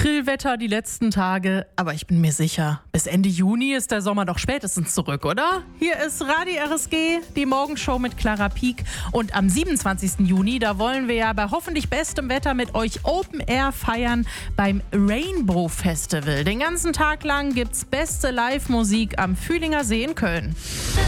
Aprilwetter die letzten Tage, aber ich bin mir sicher, bis Ende Juni ist der Sommer doch spätestens zurück, oder? Hier ist Radio RSG, die Morgenshow mit Clara Pieck, und am 27. Juni, da wollen wir ja bei hoffentlich bestem Wetter mit euch Open Air feiern beim Rainbow Festival. Den ganzen Tag lang gibt's beste Live-Musik am Fühlinger See in Köln.